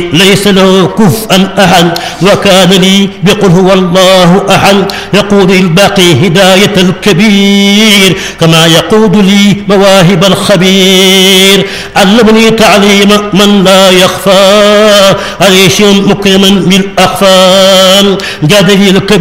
ليس له كفءا أحد وكان لي بقل هو الله أحد يقود الباقي هداية الكبير كما يقود لي مواهب الخبير علمني تعليم من لا يخفى عيش مكرما بالأخفان جاد لي الكبير